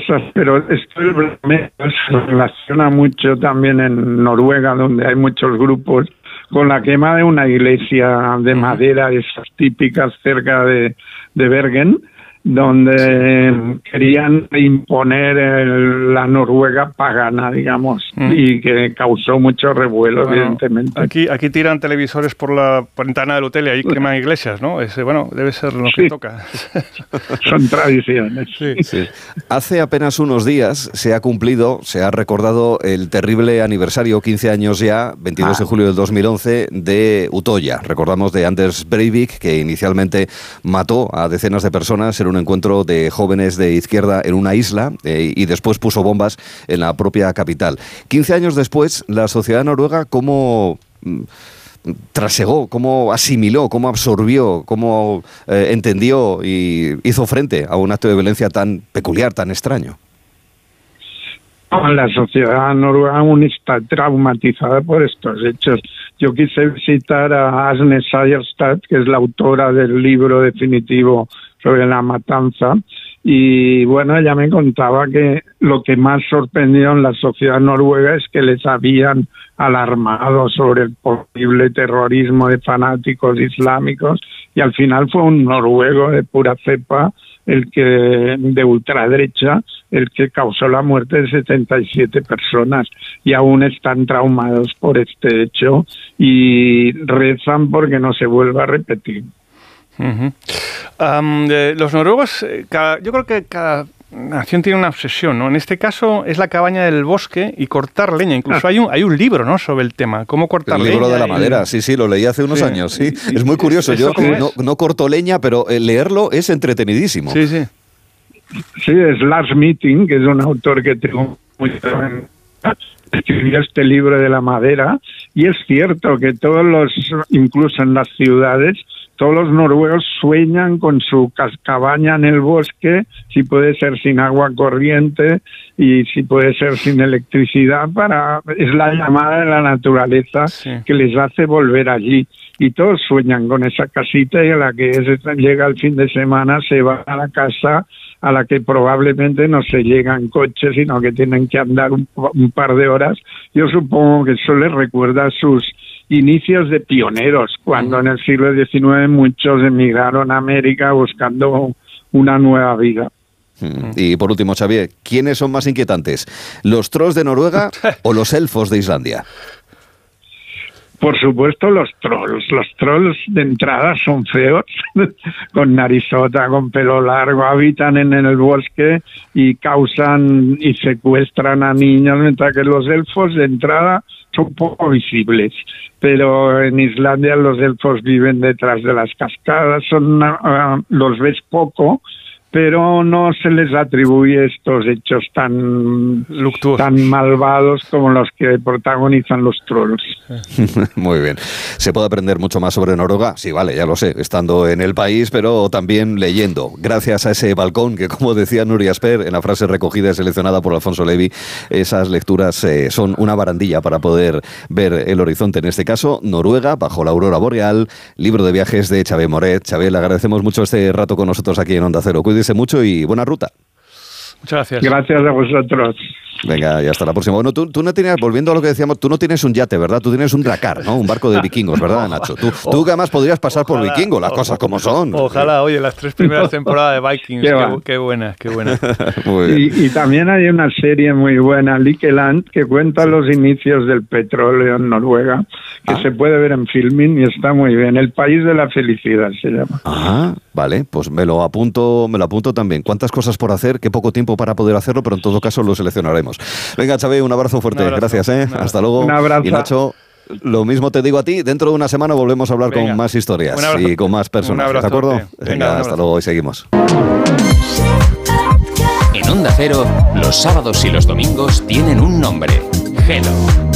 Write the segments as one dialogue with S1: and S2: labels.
S1: cosas, pero esto del bromeo se relaciona mucho también en Noruega, donde hay muchos grupos, con la quema de una iglesia de madera, esas típicas cerca de Bergen, donde querían imponer la Noruega pagana, digamos, y que causó mucho revuelo, evidentemente.
S2: Aquí tiran televisores por la ventana del hotel y ahí queman iglesias, ¿no? Debe ser lo que toca.
S1: Son tradiciones.
S3: Sí. Hace apenas unos días se ha recordado el terrible aniversario, 15 años ya, 22 de julio del 2011, de Utoya. Recordamos de Anders Breivik, que inicialmente mató a decenas de personas en un encuentro de jóvenes de izquierda en una isla y después puso bombas en la propia capital. 15 años después, la sociedad noruega, ¿cómo trasegó, cómo asimiló, cómo absorbió, cómo entendió y hizo frente a un acto de violencia tan peculiar, tan extraño?
S1: La sociedad noruega aún está traumatizada por estos hechos. Yo quise visitar a Asne Seierstad, que es la autora del libro definitivo sobre la matanza, y bueno, ella me contaba que lo que más sorprendió en la sociedad noruega es que les habían alarmado sobre el posible terrorismo de fanáticos islámicos, y al final fue un noruego de pura cepa, de ultraderecha, el que causó la muerte de 77 personas, y aún están traumados por este hecho y rezan porque no se vuelva a repetir.
S2: Los noruegos, yo creo que cada nación tiene una obsesión, ¿no? En este caso es la cabaña del bosque y cortar leña. Incluso hay un libro, ¿no?, sobre el tema, cómo cortar leña.
S3: El libro de la madera, sí, lo leí hace unos años, sí. Es muy curioso. Yo no corto leña, pero leerlo es entretenidísimo.
S1: Sí, es Lars Meeting, que es un autor que tengo muy escribió este libro de la madera, y es cierto que incluso en las ciudades, todos los noruegos sueñan con su cabaña en el bosque, si puede ser sin agua corriente y si puede ser sin electricidad, es la llamada de la naturaleza que les hace volver allí. Y todos sueñan con esa casita, y a la que llega el fin de semana se va a la casa a la que probablemente no se llega en coche, sino que tienen que andar un par de horas. Yo supongo que eso les recuerda sus inicios de pioneros, cuando en el siglo XIX muchos emigraron a América buscando una nueva vida.
S3: Y por último, Xavier, ¿quiénes son más inquietantes? ¿Los trolls de Noruega o los elfos de Islandia?
S1: Por supuesto, los trolls. Los trolls de entrada son feos, con narizota, con pelo largo, habitan en el bosque y causan y secuestran a niños, mientras que los elfos de entrada son poco visibles. Pero en Islandia los elfos viven detrás de las cascadas, los ves poco, pero no se les atribuye estos hechos tan malvados como los que protagonizan los trolls.
S3: Muy bien. ¿Se puede aprender mucho más sobre Noruega? Sí, vale, ya lo sé, estando en el país, pero también leyendo. Gracias a ese balcón que, como decía Nuria Sper, en la frase recogida y seleccionada por Alfonso Levi, esas lecturas son una barandilla para poder ver el horizonte. En este caso, Noruega, bajo la aurora boreal, libro de viajes de Xavier Moret. Xavier, le agradecemos mucho este rato con nosotros aquí en Onda Cero. Cuídese mucho y buena ruta.
S2: Muchas gracias.
S1: Gracias a vosotros.
S3: Venga, y hasta la próxima. Bueno, tú no tenías, volviendo a lo que decíamos, tú no tienes un yate, ¿verdad? Tú tienes un dracar, ¿no? Un barco de vikingos, ¿verdad, Nacho? Tú que además podrías pasar por vikingo, las cosas como son.
S2: Ojalá, oye, las 3 primeras temporadas de Vikings, qué buenas.
S3: Muy bien.
S1: Y también hay una serie muy buena, Likeland, que cuenta los inicios del petróleo en Noruega, que se puede ver en Filmin y está muy bien. El país de la felicidad se llama.
S3: Ah, vale, pues me lo apunto también. ¿Cuántas cosas por hacer? Qué poco tiempo para poder hacerlo, pero en todo caso lo seleccionaremos. Venga, Xavier, un abrazo fuerte. Gracias, hasta luego.
S1: Un abrazo.
S3: Y Nacho, lo mismo te digo a ti, dentro de una semana volvemos a hablar con más historias y con más personajes, ¿de acuerdo? Venga, hasta luego y seguimos.
S4: En Onda Cero, los sábados y los domingos tienen un nombre: Hello.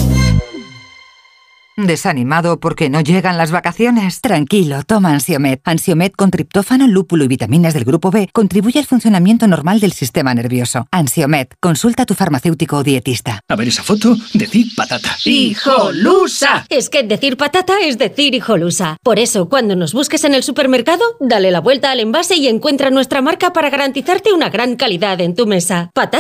S5: ¿Desanimado porque no llegan las vacaciones? Tranquilo, toma Ansiomet. Ansiomet con triptófano, lúpulo y vitaminas del grupo B contribuye al funcionamiento normal del sistema nervioso. Ansiomet, consulta a tu farmacéutico o dietista.
S6: A ver esa foto, decir patata.
S7: ¡Hijolusa! Es que decir patata es decir hijolusa. Por eso, cuando nos busques en el supermercado, dale la vuelta al envase y encuentra nuestra marca para garantizarte una gran calidad en tu mesa. Patata